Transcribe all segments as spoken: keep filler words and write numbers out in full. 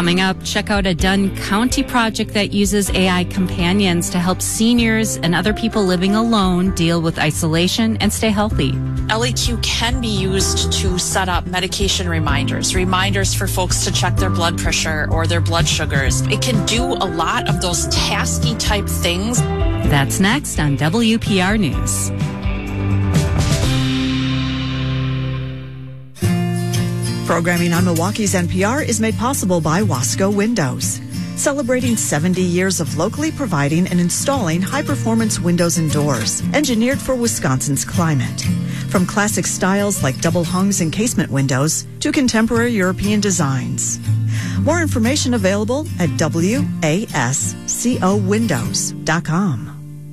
Coming up, check out a Dunn County project that uses A I companions to help seniors and other people living alone deal with isolation and stay healthy. L E Q can be used to set up medication reminders, reminders for folks to check their blood pressure or their blood sugars. It can do a lot of those tasky type things. That's next on W P R News. Programming on Milwaukee's N P R is made possible by Wasco Windows, celebrating seventy years of locally providing and installing high-performance windows and doors, engineered for Wisconsin's climate. From classic styles like double hungs and casement windows to contemporary European designs. More information available at wasco windows dot com.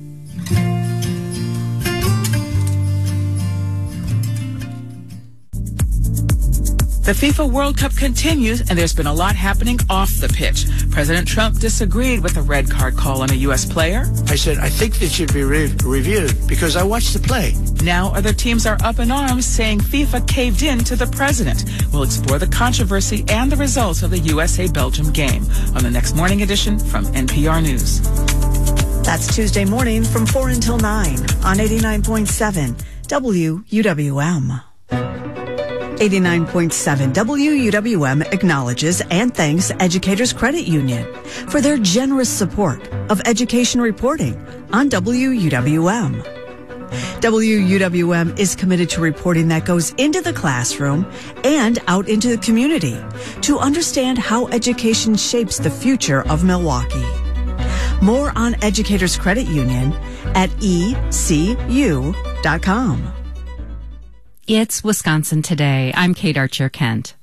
The FIFA World Cup continues, and there's been a lot happening off the pitch. President Trump disagreed with a red card call on a U S player. I said, I think it should be re- reviewed because I watched the play. Now other teams are up in arms saying FIFA caved in to the president. We'll explore the controversy and the results of the U S A-Belgium game on the next morning edition from N P R News. That's Tuesday morning from four until nine on eighty-nine point seven W U W M. eighty-nine point seven W U W M acknowledges and thanks Educators Credit Union for their generous support of education reporting on W U W M. W U W M is committed to reporting that goes into the classroom and out into the community to understand how education shapes the future of Milwaukee. More on Educators Credit Union at E C U dot com. It's Wisconsin Today. I'm Kate Archer-Kent.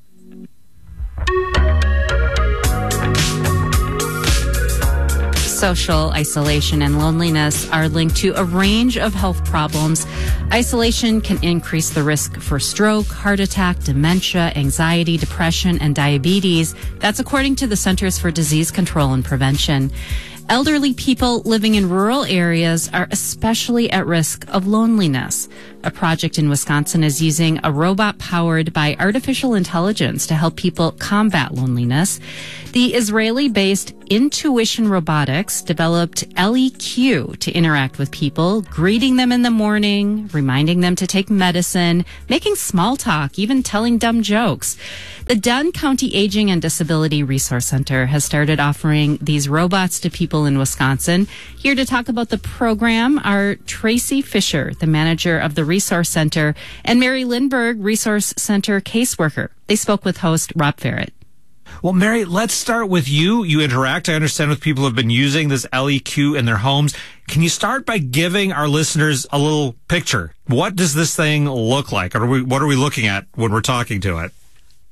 Social isolation and loneliness are linked to a range of health problems. Isolation can increase the risk for stroke, heart attack, dementia, anxiety, depression, and diabetes. That's according to the Centers for Disease Control and Prevention. Elderly people living in rural areas are especially at risk of loneliness. A project in Wisconsin is using a robot powered by artificial intelligence to help people combat loneliness. The Israeli-based Intuition Robotics developed L E Q to interact with people, greeting them in the morning, reminding them to take medicine, making small talk, even telling dumb jokes. The Dunn County Aging and Disability Resource Center has started offering these robots to people in Wisconsin. Here to talk about the program are Tracy Fisher, the manager of the Resource Center, and Mary Lindberg, Resource Center caseworker. They spoke with host Rob Ferret. Well, Mary, let's start with you. You interact, I understand, with people who have been using this L E Q in their homes. Can you start by giving our listeners a little picture? What does this thing look like? Or are we, what are we looking at when we're talking to it?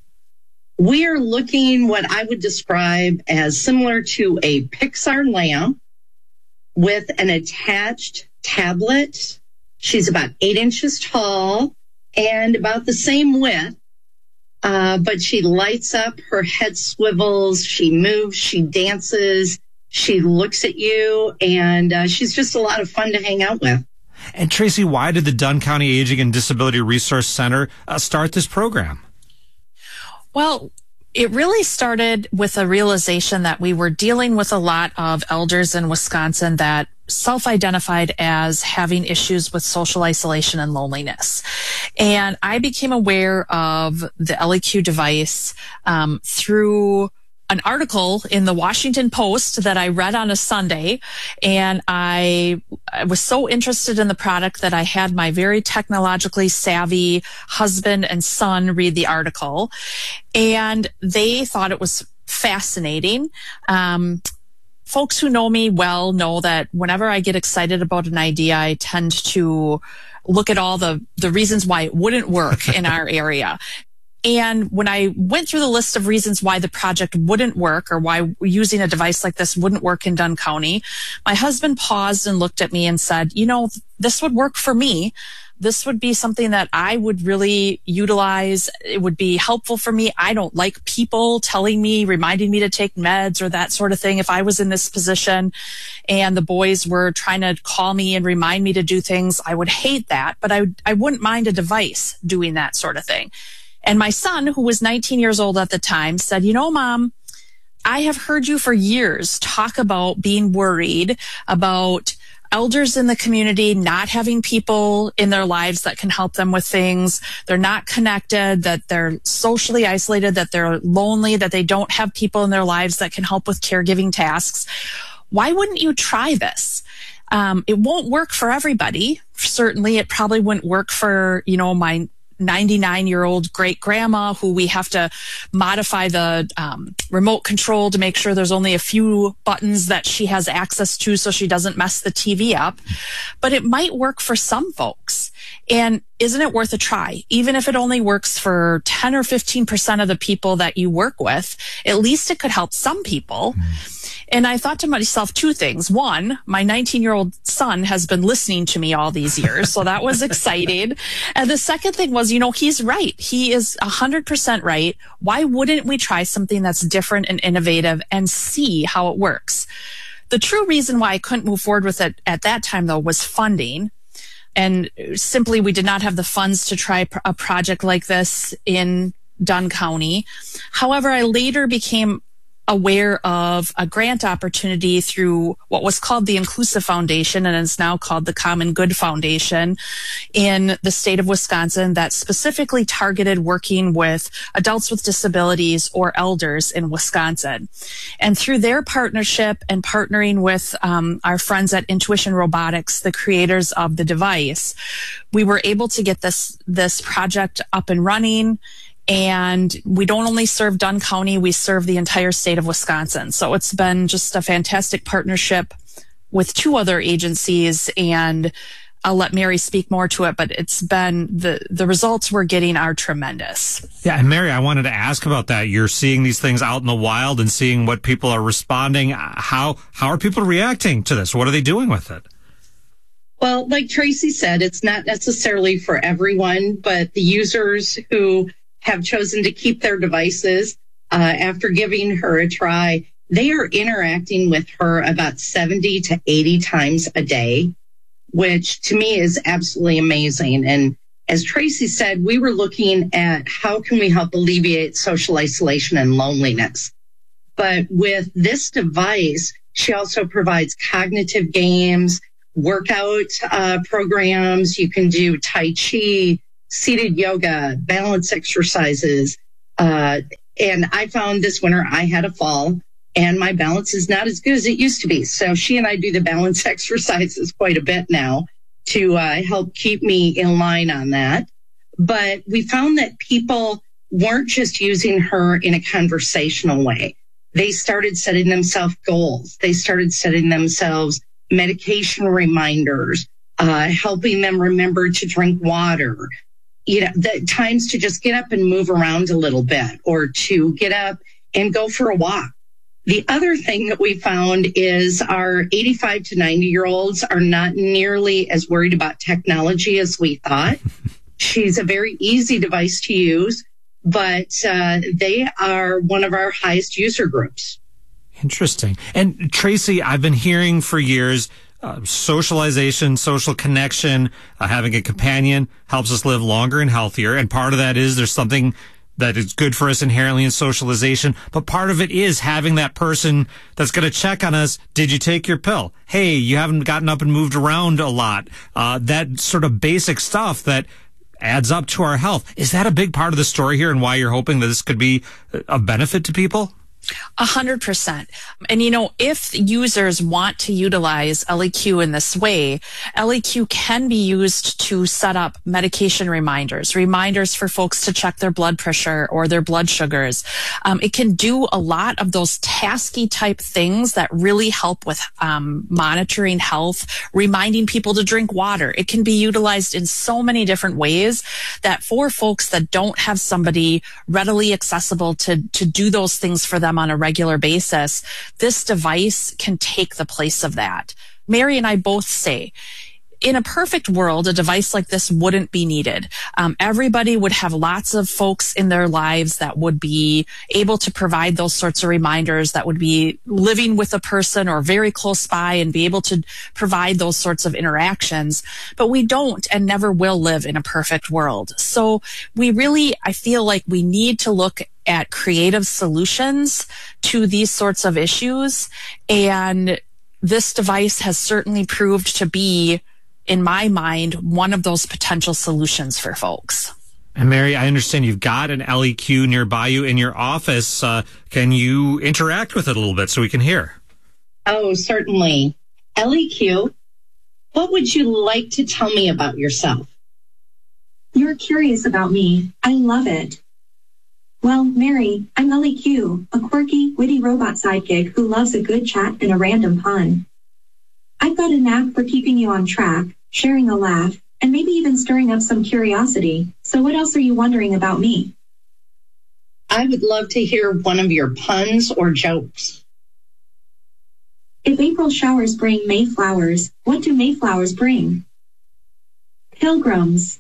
We are looking what I would describe as similar to a Pixar lamp with an attached tablet. She's about eight inches tall and about the same width. Uh, but she lights up, her head swivels, she moves, she dances, she looks at you, and uh, she's just a lot of fun to hang out with. And Tracy, why did the Dunn County Aging and Disability Resource Center uh, start this program? Well, it really started with a realization that we were dealing with a lot of elders in Wisconsin that self-identified as having issues with social isolation and loneliness. And I became aware of the L E Q device um, through an article in the Washington Post that I read on a Sunday. And I, I was so interested in the product that I had my very technologically savvy husband and son read the article. And they thought it was fascinating. Um, folks who know me well know that whenever I get excited about an idea, I tend to look at all the, the reasons why it wouldn't work in our area. And when I went through the list of reasons why the project wouldn't work or why using a device like this wouldn't work in Dunn County, my husband paused and looked at me and said, you know, this would work for me. This would be something that I would really utilize. It would be helpful for me. I don't like people telling me, reminding me to take meds or that sort of thing. If I was in this position and the boys were trying to call me and remind me to do things, I would hate that, but I, I wouldn't mind a device doing that sort of thing. And my son, who was nineteen years old at the time, said, you know, Mom, I have heard you for years talk about being worried about elders in the community not having people in their lives that can help them with things. They're not connected, that they're socially isolated, that they're lonely, that they don't have people in their lives that can help with caregiving tasks. Why wouldn't you try this? Um, it won't work for everybody. Certainly, it probably wouldn't work for, you know, my ninety-nine-year-old great-grandma who we have to modify the um, remote control to make sure there's only a few buttons that she has access to so she doesn't mess the T V up. But it might work for some folks. And isn't it worth a try? Even if it only works for ten or fifteen percent of the people that you work with, at least it could help some people. Mm. And I thought to myself two things. One, my nineteen-year-old son has been listening to me all these years, so that was exciting. And the second thing was, you know, he's right. He is one hundred percent right. Why wouldn't we try something that's different and innovative and see how it works? The true reason why I couldn't move forward with it at that time, though, was funding. And simply, we did not have the funds to try a project like this in Dunn County. However, I later became aware of a grant opportunity through what was called the Inclusive Foundation and is now called the Common Good Foundation in the state of Wisconsin that specifically targeted working with adults with disabilities or elders in Wisconsin. And through their partnership and partnering with um, our friends at Intuition Robotics, the creators of the device, we were able to get this, this project up and running. And we don't only serve Dunn County, we serve the entire state of Wisconsin. So it's been just a fantastic partnership with two other agencies, and I'll let Mary speak more to it, but it's been, the, the results we're getting are tremendous. Yeah, and Mary, I wanted to ask about that. You're seeing these things out in the wild and seeing what people are responding. How, how are people reacting to this? What are they doing with it? Well, like Tracy said, it's not necessarily for everyone, but the users who have chosen to keep their devices uh, after giving her a try, they are interacting with her about seventy to eighty times a day, which to me is absolutely amazing. And as Tracy said, we were looking at how can we help alleviate social isolation and loneliness. But with this device, she also provides cognitive games, workout uh, programs. You can do Tai Chi, seated yoga, balance exercises. Uh, and I found this winter I had a fall and my balance is not as good as it used to be. So she and I do the balance exercises quite a bit now to uh, help keep me in line on that. But we found that people weren't just using her in a conversational way. They started setting themselves goals. They started setting themselves medication reminders, uh, helping them remember to drink water. You know, the times to just get up and move around a little bit or to get up and go for a walk. The other thing that we found is our eighty-five to ninety year olds are not nearly as worried about technology as we thought. She's a very easy device to use, but uh, they are one of our highest user groups. Interesting. And Tracy, I've been hearing for years, Uh, socialization, social connection, uh, having a companion helps us live longer and healthier. And part of that is there's something that is good for us inherently in socialization. But part of it is having that person that's going to check on us. Did you take your pill? Hey, you haven't gotten up and moved around a lot. Uh, that sort of basic stuff that adds up to our health. Is that a big part of the story here and why you're hoping that this could be a benefit to people? A hundred percent. And you know, if users want to utilize L E Q in this way, L E Q can be used to set up medication reminders, reminders for folks to check their blood pressure or their blood sugars. Um, it can do a lot of those tasky type things that really help with um, monitoring health, reminding people to drink water. It can be utilized in so many different ways that for folks that don't have somebody readily accessible to, to do those things for them on a regular basis, this device can take the place of that. Mary and I both say, in a perfect world, a device like this wouldn't be needed. Um, everybody would have lots of folks in their lives that would be able to provide those sorts of reminders, that would be living with a person or very close by and be able to provide those sorts of interactions. But we don't and never will live in a perfect world. So we really, I feel like we need to look at creative solutions to these sorts of issues. And this device has certainly proved to be, in my mind, one of those potential solutions for folks. And Mary, I understand you've got an L E Q nearby you in your office. Uh, can you interact with it a little bit so we can hear? Oh, certainly. L E Q, what would you like to tell me about yourself? You're curious about me. I love it. Well, Mary, I'm L E Q, a quirky, witty robot sidekick who loves a good chat and a random pun. I've got a knack for keeping you on track, sharing a laugh, and maybe even stirring up some curiosity. So what else are you wondering about me? I would love to hear one of your puns or jokes. If April showers bring May flowers, what do Mayflowers bring? Pilgrims.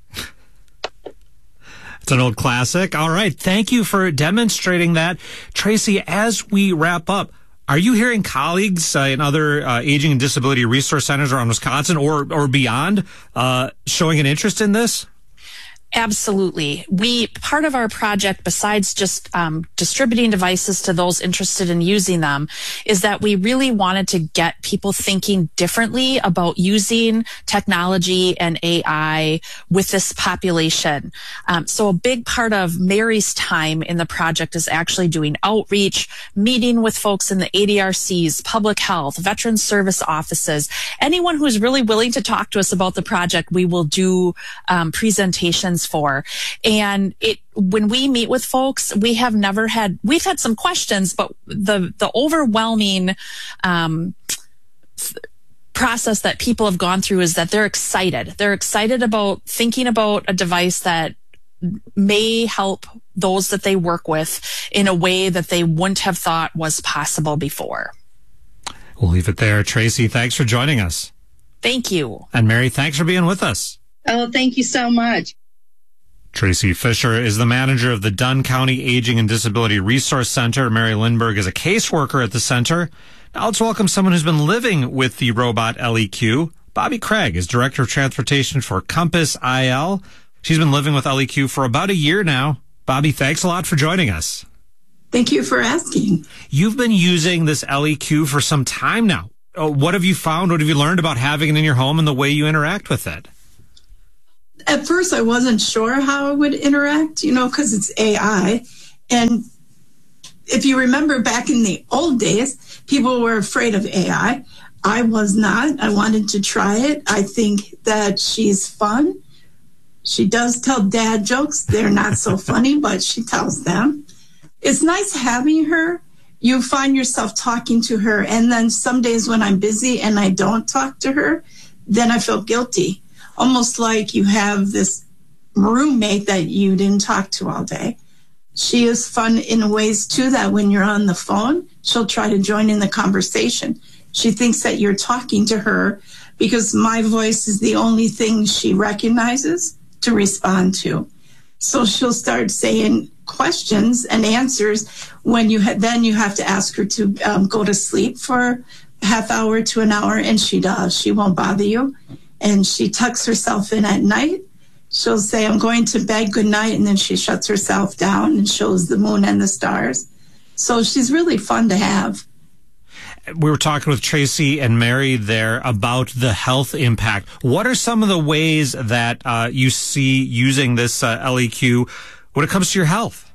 It's an old classic. All right. Thank you for demonstrating that. Tracy, as we wrap up, are you hearing colleagues uh, in other uh, aging and disability resource centers around Wisconsin or or beyond uh, showing an interest in this? Absolutely. We, part of our project, besides just um, distributing devices to those interested in using them, is that we really wanted to get people thinking differently about using technology and A I with this population. Um, so a big part of Mary's time in the project is actually doing outreach, meeting with folks in the A D R Cs, public health, veterans service offices, anyone who's really willing to talk to us about the project, we will do um, presentations for. And it, when we meet with folks, we have never had, we've had some questions, but the, the overwhelming, um, process that people have gone through is that they're excited. They're excited about thinking about a device that may help those that they work with in a way that they wouldn't have thought was possible before. We'll leave it there. Tracy, thanks for joining us. Thank you. And Mary, thanks for being with us. Oh, thank you so much. Tracy Fisher is the manager of the Dunn County Aging and Disability Resource Center. Mary Lindberg is a caseworker at the center. Now let's welcome someone who's been living with the robot L E Q. Bobby Craig is Director of Transportation for Compass I L. She's been living with L E Q for about a year now. Bobby, thanks a lot for joining us. Thank you for asking. You've been using this L E Q for some time now. What have you found? What have you learned about having it in your home and the way you interact with it? At first, I wasn't sure how it would interact, you know, because it's A I. And if you remember back in the old days, people were afraid of A I. I was not. I wanted to try it. I think that she's fun. She does tell dad jokes. They're not so funny, but she tells them. It's nice having her. You find yourself talking to her. And then some days when I'm busy and I don't talk to her, then I feel guilty. Almost like you have this roommate that you didn't talk to all day. She is fun in ways, too, that when you're on the phone, she'll try to join in the conversation. She thinks that you're talking to her because my voice is the only thing she recognizes to respond to. So she'll start saying questions and answers when you ha- then you have to ask her to um, go to sleep for a half hour to an hour, and she does. She won't bother you. And she tucks herself in at night. She'll say, I'm going to bed, good night, and then she shuts herself down and shows the moon and the stars. So she's really fun to have. We were talking with Tracy and Mary there about the health impact. What are some of the ways that uh, you see using this uh, L E Q when it comes to your health?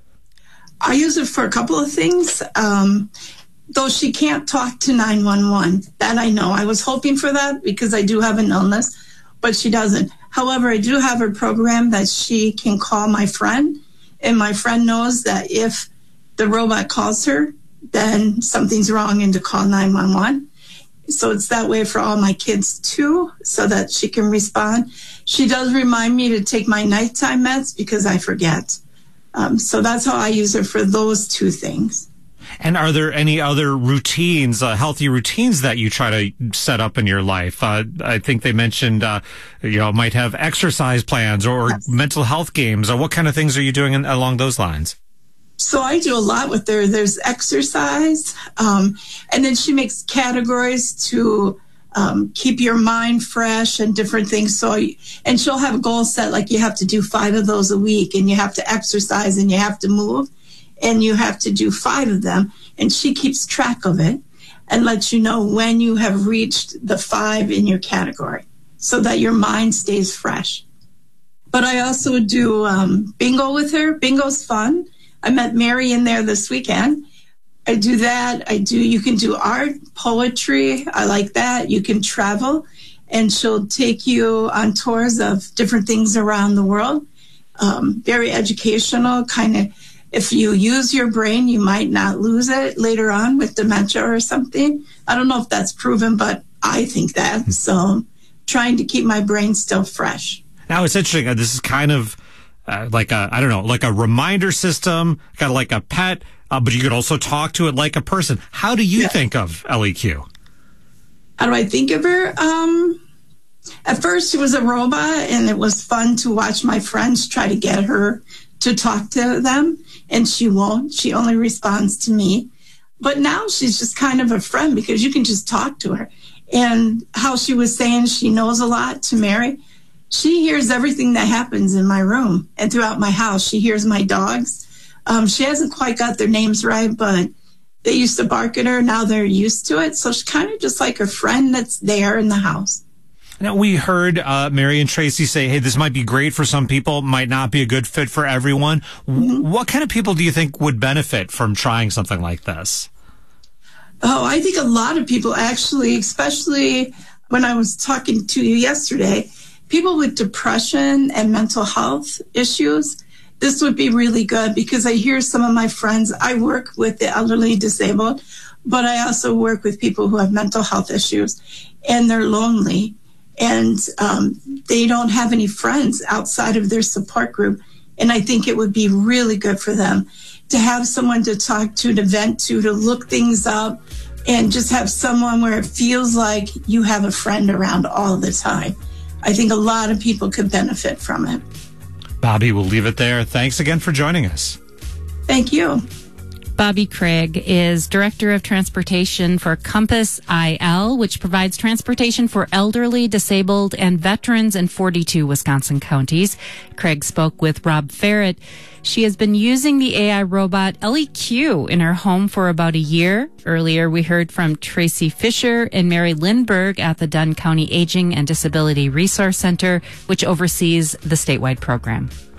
I use it for a couple of things. Um, though she can't talk to nine one one. That I know. I was hoping for that because I do have an illness, but she doesn't. However, I do have a program that she can call my friend, and my friend knows that if the robot calls her, then something's wrong and to call nine one one. So it's that way for all my kids too, so that she can respond. She does remind me to take my nighttime meds because I forget. Um, so that's how I use her for those two things. And are there any other routines, uh, healthy routines that you try to set up in your life? Uh, I think they mentioned, uh, you know, might have exercise plans or yes. mental health games. Or what kind of things are you doing in, along those lines? So I do a lot with her. There's exercise, um, and then she makes categories to um, keep your mind fresh and different things. So, and she'll have a goal set, like you have to do five of those a week, and you have to exercise and you have to move. and you have to do five of them. And she keeps track of it and lets you know when you have reached the five in your category so that your mind stays fresh. But I also do um, bingo with her. Bingo's fun. I met Mary in there this weekend. I do that. I do, you can do art, poetry. I like that. You can travel, and she'll take you on tours of different things around the world. Um, very educational, kind of, if you use your brain, you might not lose it later on with dementia or something. I don't know if that's proven, but I think that. So trying to keep my brain still fresh. Now, it's interesting. Uh, this is kind of uh, like a, I don't know, like a reminder system, kind of like a pet, uh, but you could also talk to it like a person. How do you yeah. think of L E Q? How do I think of her? Um, at first, she was a robot, and it was fun to watch my friends try to get her to talk to them, and she won't. She only responds to me. But now she's just kind of a friend because you can just talk to her. And how she was saying she knows a lot to Mary, she hears everything that happens in my room and throughout my house. She hears my dogs. Um, she hasn't quite got their names right, but they used to bark at her. Now they're used to it. So she's kind of just like a friend that's there in the house. Now, we heard uh, Mary and Tracy say, hey, this might be great for some people, might not be a good fit for everyone. Mm-hmm. What kind of people do you think would benefit from trying something like this? Oh, I think a lot of people actually, especially when I was talking to you yesterday, people with depression and mental health issues, this would be really good because I hear some of my friends, I work with the elderly disabled, but I also work with people who have mental health issues, and they're lonely, and um, they don't have any friends outside of their support group. And I think it would be really good for them to have someone to talk to, to vent to, to look things up, and just have someone where it feels like you have a friend around all the time. I think a lot of people could benefit from it. Bobby, we'll leave it there. Thanks again for joining us. Thank you. Bobby Craig is Director of Transportation for Compass I L, which provides transportation for elderly, disabled, and veterans in forty-two Wisconsin counties. Craig spoke with Rob Ferret. She has been using the A I robot L E Q in her home for about a year. Earlier, we heard from Tracy Fisher and Mary Lindberg at the Dunn County Aging and Disability Resource Center, which oversees the statewide program.